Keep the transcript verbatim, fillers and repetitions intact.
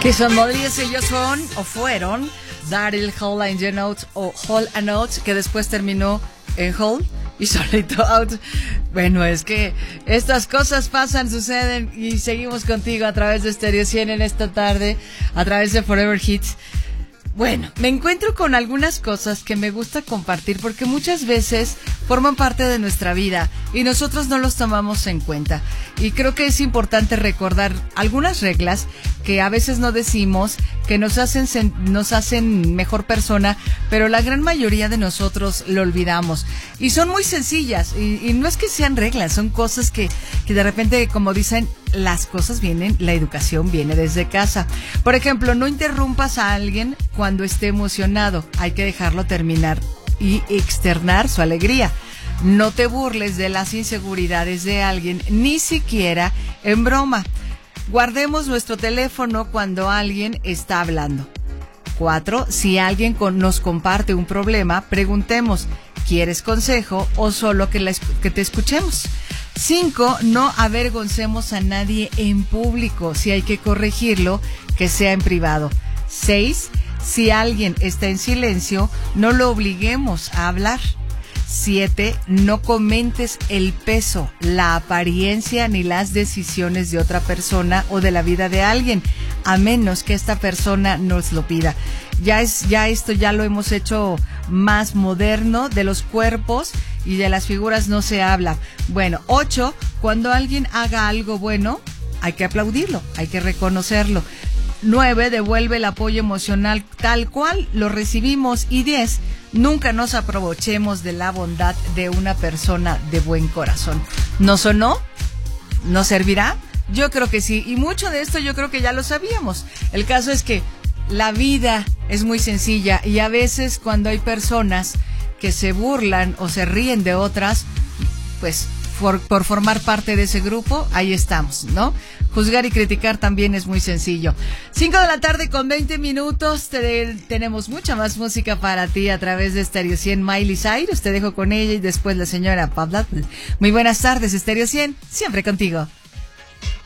Que son modries, ellos son o fueron Daryl Hall and Note o Hall and Note, que después terminó en Hall y solito out. Bueno, es que estas cosas pasan, suceden y seguimos contigo a través de Stereo cien en esta tarde, a través de Forever Hits. Bueno, me encuentro con algunas cosas que me gusta compartir porque muchas veces forman parte de nuestra vida y nosotros no los tomamos en cuenta. Y creo que es importante recordar algunas reglas que a veces no decimos, que nos hacen nos hacen mejor persona, pero la gran mayoría de nosotros lo olvidamos. Y son muy sencillas, y, y no es que sean reglas, son cosas que, que de repente, como dicen, las cosas vienen, la educación viene desde casa. Por ejemplo, no interrumpas a alguien cuando esté emocionado, hay que dejarlo terminar y externar su alegría. No te burles de las inseguridades de alguien, ni siquiera en broma. Guardemos nuestro teléfono cuando alguien está hablando. Cuatro, si alguien con, nos comparte un problema, preguntemos, ¿quieres consejo o solo que, la, que te escuchemos? Cinco, no avergoncemos a nadie en público. Si hay que corregirlo, que sea en privado. Seis, si alguien está en silencio, no lo obliguemos a hablar. Siete, no comentes el peso, la apariencia ni las decisiones de otra persona o de la vida de alguien, a menos que esta persona nos lo pida. Ya es, ya esto ya lo hemos hecho más moderno, de los cuerpos y de las figuras no se habla. Bueno, ocho, cuando alguien haga algo bueno, hay que aplaudirlo, hay que reconocerlo. Nueve, devuelve el apoyo emocional tal cual lo recibimos. Y diez, nunca nos aprovechemos de la bondad de una persona de buen corazón. ¿Nos o no? ¿Nos servirá? Yo creo que sí, y mucho de esto yo creo que ya lo sabíamos. El caso es que la vida es muy sencilla y a veces cuando hay personas que se burlan o se ríen de otras, pues por, por formar parte de ese grupo, ahí estamos, ¿no? Juzgar y criticar también es muy sencillo. Cinco de la tarde con veinte minutos. Te, tenemos mucha más música para ti a través de Stereo cien. Miley Cyrus, te dejo con ella y después la señora Pablo. Muy buenas tardes, Stereo cien, siempre contigo.